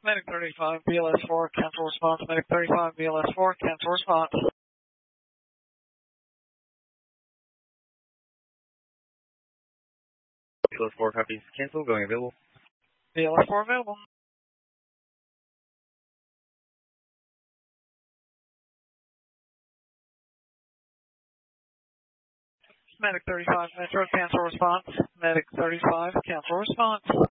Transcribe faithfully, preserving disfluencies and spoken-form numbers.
Medic thirty-five, B L S four, cancel response. Medic thirty-five, B L S four, cancel response. B L S four copies, cancel, going available. B L S four available. Medic thirty-five, Metro, cancel response. Medic thirty-five, cancel response.